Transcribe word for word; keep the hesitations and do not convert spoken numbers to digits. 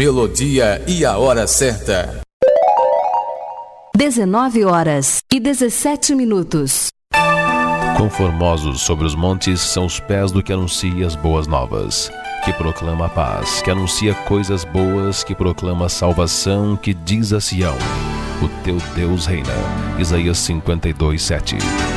melodia e a hora certa. dezenove horas e dezessete minutos. Conformosos sobre os montes são os pés do que anuncia as boas novas, que proclama a paz, que anuncia coisas boas, que proclama a salvação, que diz a Sião: o teu Deus reina. Isaías cinquenta e dois, sete.